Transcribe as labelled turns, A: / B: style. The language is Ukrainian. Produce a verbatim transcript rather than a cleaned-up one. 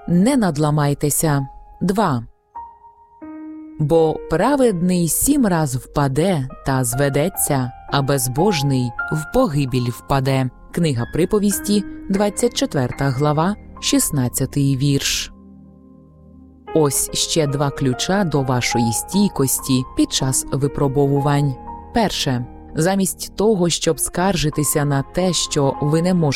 A: Не надламайтеся. два. Бо праведний сім раз впаде та зведеться, а безбожний в погибіль впаде. Книга Приповісті, двадцять четверта глава, шістнадцятий вірш. Ось ще два ключа до вашої стійкості під час випробовувань. Перше. Замість того, щоб скаржитися на те, що ви не можете